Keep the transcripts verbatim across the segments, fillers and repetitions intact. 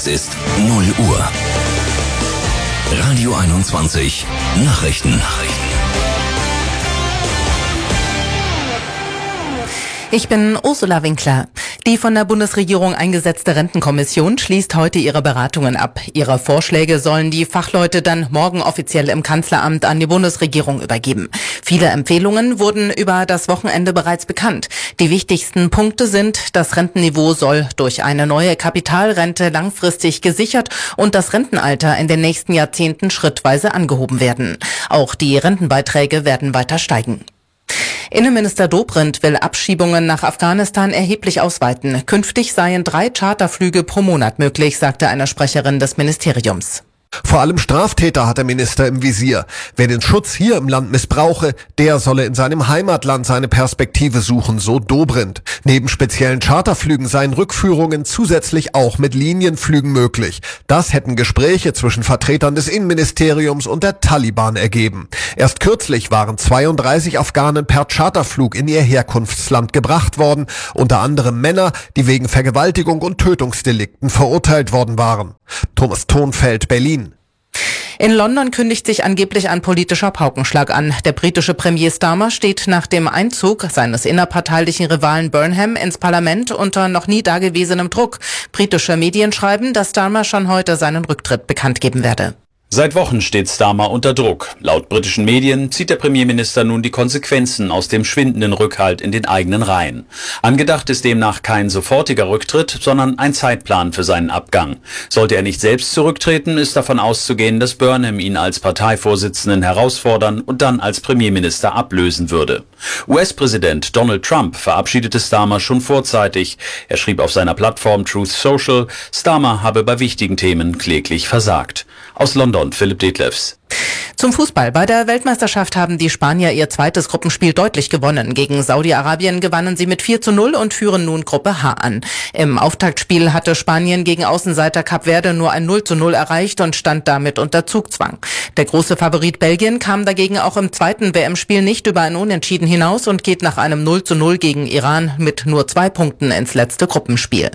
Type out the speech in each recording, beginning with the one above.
Es ist null Uhr. Radio einundzwanzig Nachrichten. Nachrichten. Ich bin Ursula Winkler. Die von der Bundesregierung eingesetzte Rentenkommission schließt heute ihre Beratungen ab. Ihre Vorschläge sollen die Fachleute dann morgen offiziell im Kanzleramt an die Bundesregierung übergeben. Viele Empfehlungen wurden über das Wochenende bereits bekannt. Die wichtigsten Punkte sind, das Rentenniveau soll durch eine neue Kapitalrente langfristig gesichert und das Rentenalter in den nächsten Jahrzehnten schrittweise angehoben werden. Auch die Rentenbeiträge werden weiter steigen. Innenminister Dobrindt will Abschiebungen nach Afghanistan erheblich ausweiten. Künftig seien drei Charterflüge pro Monat möglich, sagte eine Sprecherin des Ministeriums. Vor allem Straftäter hat der Minister im Visier. Wer den Schutz hier im Land missbrauche, der solle in seinem Heimatland seine Perspektive suchen, so Dobrindt. Neben speziellen Charterflügen seien Rückführungen zusätzlich auch mit Linienflügen möglich. Das hätten Gespräche zwischen Vertretern des Innenministeriums und der Taliban ergeben. Erst kürzlich waren zweiunddreißig Afghanen per Charterflug in ihr Herkunftsland gebracht worden, unter anderem Männer, die wegen Vergewaltigung und Tötungsdelikten verurteilt worden waren. Thomas Thonfeld, Berlin. In London kündigt sich angeblich ein politischer Paukenschlag an. Der britische Premier Starmer steht nach dem Einzug seines innerparteilichen Rivalen Burnham ins Parlament unter noch nie dagewesenem Druck. Britische Medien schreiben, dass Starmer schon heute seinen Rücktritt bekannt geben werde. Seit Wochen steht Starmer unter Druck. Laut britischen Medien zieht der Premierminister nun die Konsequenzen aus dem schwindenden Rückhalt in den eigenen Reihen. Angedacht ist demnach kein sofortiger Rücktritt, sondern ein Zeitplan für seinen Abgang. Sollte er nicht selbst zurücktreten, ist davon auszugehen, dass Burnham ihn als Parteivorsitzenden herausfordern und dann als Premierminister ablösen würde. U S-Präsident Donald Trump verabschiedete Starmer schon vorzeitig. Er schrieb auf seiner Plattform Truth Social, Starmer habe bei wichtigen Themen kläglich versagt. Aus London, Philipp Detlefs. Zum Fußball. Bei der Weltmeisterschaft haben die Spanier ihr zweites Gruppenspiel deutlich gewonnen. Gegen Saudi-Arabien gewannen sie mit vier zu null und führen nun Gruppe H an. Im Auftaktspiel hatte Spanien gegen Außenseiter Kap Verde nur ein null zu null erreicht und stand damit unter Zugzwang. Der große Favorit Belgien kam dagegen auch im zweiten W M-Spiel nicht über ein Unentschieden hinaus und geht nach einem null zu null gegen Iran mit nur zwei Punkten ins letzte Gruppenspiel.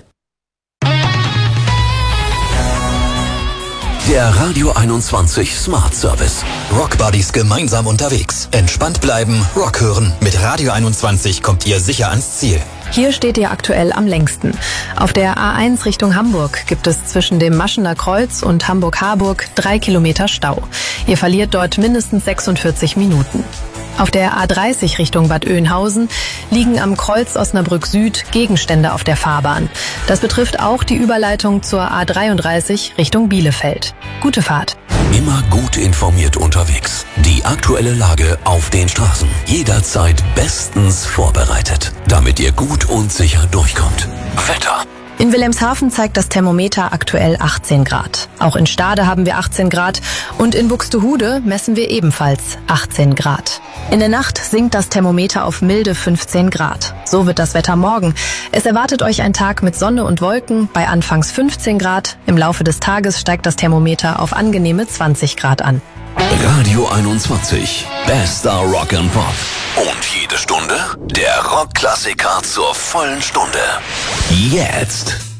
Der Radio einundzwanzig Smart Service. Rock Buddies gemeinsam unterwegs. Entspannt bleiben, Rock hören. Mit Radio einundzwanzig kommt ihr sicher ans Ziel. Hier steht ihr aktuell am längsten. Auf der A eins Richtung Hamburg gibt es zwischen dem Maschener Kreuz und Hamburg-Harburg drei Kilometer Stau. Ihr verliert dort mindestens sechsundvierzig Minuten. Auf der A dreißig Richtung Bad Oeynhausen liegen am Kreuz Osnabrück Süd Gegenstände auf der Fahrbahn. Das betrifft auch die Überleitung zur A dreiunddreißig Richtung Bielefeld. Gute Fahrt. Immer gut informiert unterwegs. Die aktuelle Lage auf den Straßen. Jederzeit bestens vorbereitet, damit ihr gut und sicher durchkommt. Wetter. In Wilhelmshaven zeigt das Thermometer aktuell achtzehn Grad. Auch in Stade haben wir achtzehn Grad und in Buxtehude messen wir ebenfalls achtzehn Grad. In der Nacht sinkt das Thermometer auf milde fünfzehn Grad. So wird das Wetter morgen. Es erwartet euch ein Tag mit Sonne und Wolken bei anfangs fünfzehn Grad. Im Laufe des Tages steigt das Thermometer auf angenehme zwanzig Grad an. Radio einundzwanzig. Bester Rock and Pop. Und jede Stunde der Rockklassiker zur vollen Stunde. Jetzt.